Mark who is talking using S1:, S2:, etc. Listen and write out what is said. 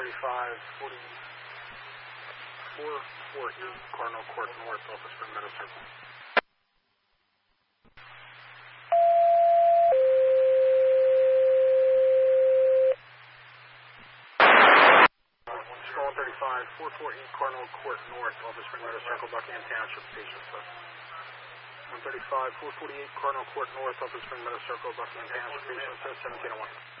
S1: 135, 44, Cardinal Court North, off of Spring Meadow Circle. 448 Cardinal Court North, Office Spring Meadow Circle, Buckingham Township, patient, sir. 135, 448 Cardinal Court North, Office Spring Meadow Circle, Buckingham Township, patient, sir, 1701.